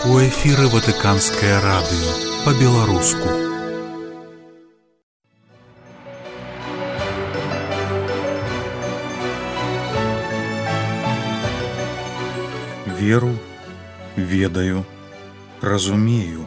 У эфіры Ватыканскае радыё па-беларуску. Веру, ведаю, разумею.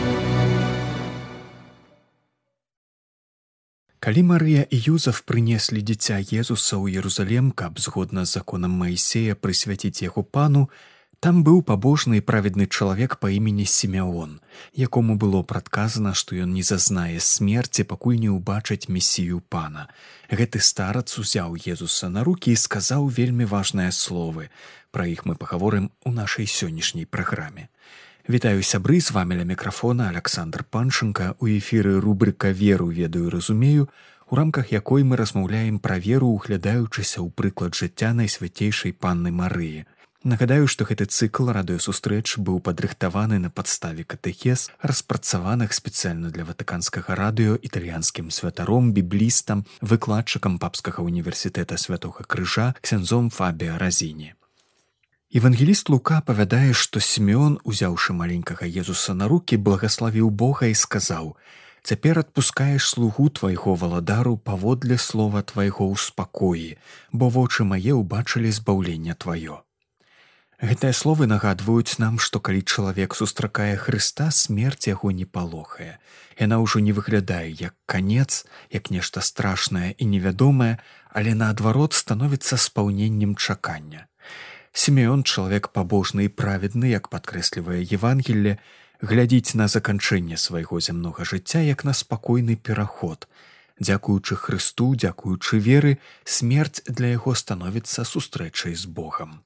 Калі Марыя і Юзаф прынеслі дзіця Езуса ў Єрусалем, каб згодна з законам Маісея прысвяціць яго пану, там быў пабожны і праведны чалавек па імені Сімеон, якому было прадказана, што ён не зазнае смерці, пакуль не ўбачыць месію пана. Гэты старац узяў Езуса на рукі і сказаў вельмі важныя словы. Пра іх мы пагаворым у нашай сённяшняй праграме. Вітаю сябры, з вамі ля мікрафона Александр Панченка. У эфіры рубрыка «Веру, ведаю, разумею», у рамках якой мы размаўляем пра веру, углядаючыся ў прыклад жыцця Найсвяцейшай Панны Марыі. Нагадаю, што гэты цыкл радыёсустрэч быў падрыхтаваны на падставе катэхез, распрацаваных спецыяльна для Ватыканскага радыё італьянскім святаром, біблістам, выкладчыкам Папскага універсітэта Святога Крыжа ксяндзом Фабіа Разіні. Евангеліст Лука апавядае, што Сімеон, узяўшы маленькага Езуса на рукі, благаславіў Бога і сказаў: «Цяпер адпускаеш слугу твайго валадару паводле слова твайго ў спакоі, бо вочы мае ўбачылі збаўленне тваё». Гэтыя словы нагадваюць нам, што калі чалавек сустракае Хрыста, смерць яго не палохае. Яна ўжо не выглядае як канец, як нешта страшнае і невядомае, але наадварот становіцца спаўненнем чакання. Сімеон, чалавек пабожны і праведны, як падкрэслівае Евангелле, глядзіць на заканчэнне свайго зямнога жыцця як на спакойны пераход. Дзякуючы Хрысту, дзякуючы веры, смерць для яго становіцца сустрэчай з Богам.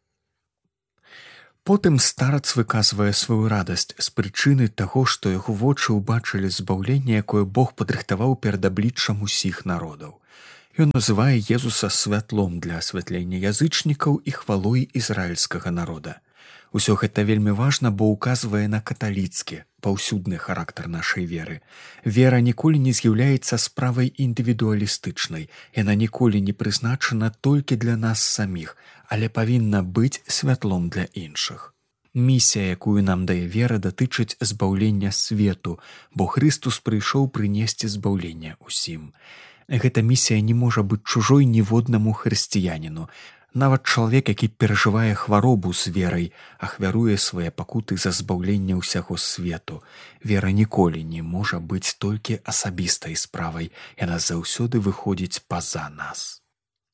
Потым старац выказвае сваю радасць з прычыны таго, што яго вочы ўбачылі збаўленне, якое Бог падрыхтаваў перад абліччам усіх народаў. Ён называе Езуса святлом для асвятлення язычнікаў і хвалой ізраільскага народа. Усё гэта вельмі важна, бо ўказвае на каталіцкі, паўсюдны характар нашай веры. Вера ніколі не з'яўляецца справай індывідуалістычнай, яна ніколі не прызначана толькі для нас саміх, але павінна быць святлом для іншых. Місія, якую нам дае вера, датычыць збаўлення свету, бо Хрыстус прыйшоў прынесці збаўленне ўсім. Гэта місія не можа быць чужой ніводнаму хрысціяніну. Нават чалавек, які перажывае хваробу з верай, ахвяруе свае пакуты за збаўленне ўсяго свету. Вера ніколі не можа быць толькі асабістай справай, яна заўсёды выходзіць па-за нас.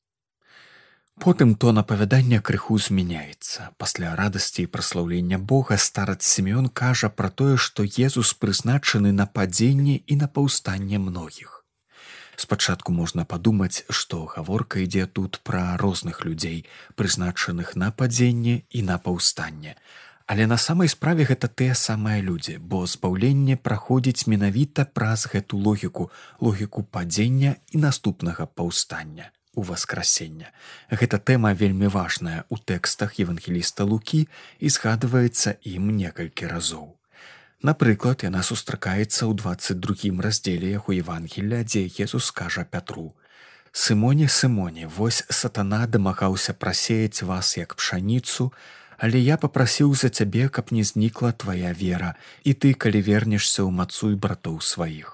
Потым тон апавядання крыху змяняецца. Пасля радасці і праслаўлення Бога старац Сімеон кажа пра тое, што Езус прызначаны на падзенне і на паўстанне многіх. Спачатку можна падумаць, што гаворка ідзе тут пра розных людзей, прызначаных на падзенне і на паўстанне. Але на самай справе гэта тыя самыя людзі, бо збаўленне праходзіць менавіта праз гэту логіку, логіку падзення і наступнага паўстання, уваскрасення. Гэта тэма вельмі важная ў тэкстах евангеліста Лукі і згадваецца ім некалькі разоў. Напрыклад, яна сустракаецца ў 22 раздзеле яго Евангелля, дзе Езус кажа Пятру: «Сымоне, Сымоне, вось сатана дамагаўся прасеяць вас як пшаніцу, але я папрасіў за цябе, каб не знікла твая вера, і ты, калі вернешся, умацуй братоў сваіх».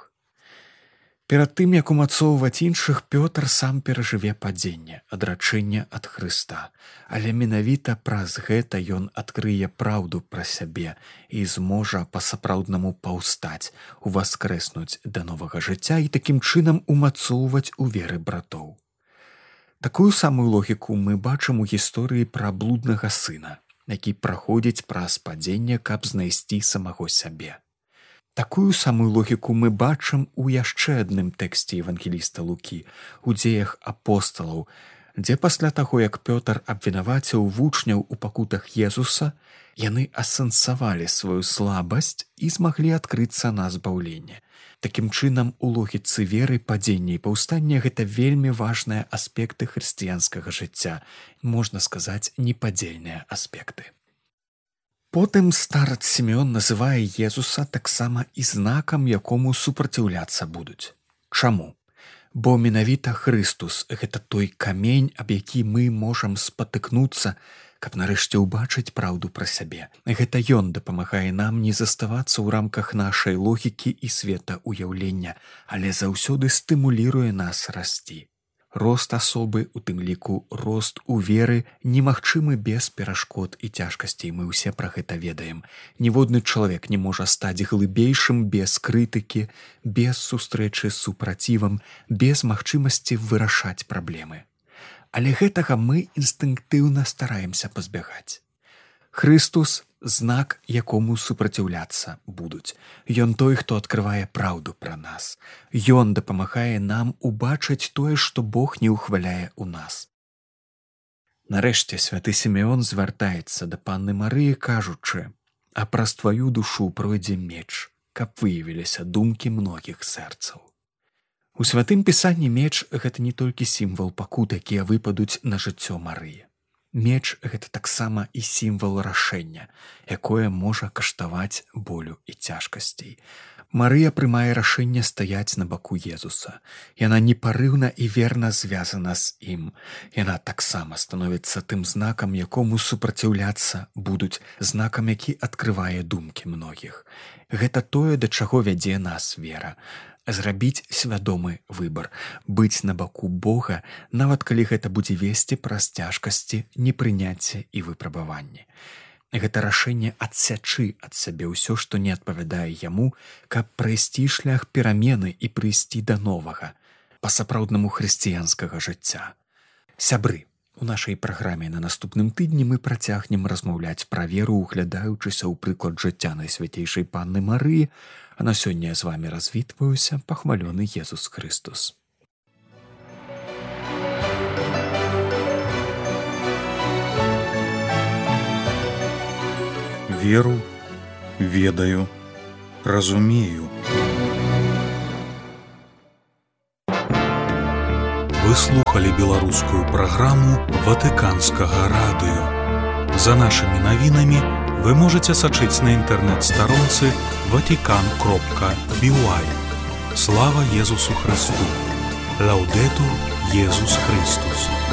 Перад тым, як умацоўваць іншых, Пётр сам перажыве падзенне, адрачэнне ад Хрыста. Але менавіта праз гэта ён адкрые праўду пра сябе і зможа па-сапраўднаму паўстаць, уваскрэснуць да новага жыцця і такім чынам умацоўваць у веры братоў. Такую самую логіку мы бачым у гісторыі пра блуднага сына, які праходзіць праз падзенне, каб знайсці самого сябе. Такую самую логіку мы бачым у яшчэ адным тэксце евангеліста Лукі, у дзеях апосталаў, дзе пасля таго, як Пётр абвінаваціў вучняў у пакутах Езуса, яны асэнсавалі сваю слабасць і змаглі адкрыцца на збаўленне. Такім чынам, у логіцы веры, падзення і паўстання гэта вельмі важныя аспекты хрысціянскага жыцця, можна сказаць, непадзельныя аспекты. Потым старац Сімеон называе Езуса таксама і знакам, якому супраціўляцца будуць. Чаму? Бо менавіта Хрыстус – гэта той камень, аб які мы можам спатыкнуцца, каб нарэшце ўбачыць праўду пра сябе. Гэта ён дапамагае нам не заставацца ў рамках нашай логікі і светаўяўлення, але заўсёды стымуліруе нас расці. Рост асобы, у тым ліку рост у веры, немагчымы без перашкод і цяжкасцей. Мы ўсе пра гэта ведаем. Ніводны чалавек не можа стаць глыбейшым без крытыкі, без сустрэчы з супрацівам, без магчымасці вырашаць праблемы. Але гэтага мы інстынктыўна стараемся пазбягаць. Хрыстус – знак, якому супраціўляцца будуць. Ён той, хто адкрывае праўду пра нас. Ён дапамагае нам убачыць тое, што Бог не ўхваляе ў нас. Нарэшце святы Сімеон звяртаецца да панны Марыі, кажучы: «А праз тваю душу пройдзе меч, каб выявіліся думкі многіх сэрцаў». У святым пісанні меч – гэта не толькі сімвал пакут, якія выпадуць на жыццё Марыі. Меч – гэта таксама і сімвал рашэння, якое можа каштаваць болю і цяжкасцей. Марыя прымае рашэнне стаяць на баку Езуса. Яна непарыўна і верна звязана з ім. Яна таксама становіцца тым знакам, якому супраціўляцца будуць, знакам, які адкрывае думкі многіх. Гэта тое, да чаго вядзе нас вера. Зрабіць свядомы выбар, быць на баку Бога, нават калі гэта будзе весці праз цяжкасці, непрыняцце і выпрабаванні. Гэта рашэнне адсячы ад сябе ўсё, што не адпавядае яму, каб прайсці шлях перамены і прыйсці да новага, па-сапраўднаму хрысціянскага жыцця. Сябры, у нашай праграме на наступным тыдні мы працягнем размаўляць пра веру, углядаючыся ў прыклад жыцця Найсвяцейшай панны Марыі, а на сёння я з вамі развітваюся, пахвалёны Езус Христус. Веру, ведаю, разумею. Вы слухали беларускую праграму Ватыканскага радыё. За нашымі навінамі вы можете сачыць на інтэрнэт-старонцы vatican.by. Слава Езусу Христу! Лаўдэтур Езус Христус!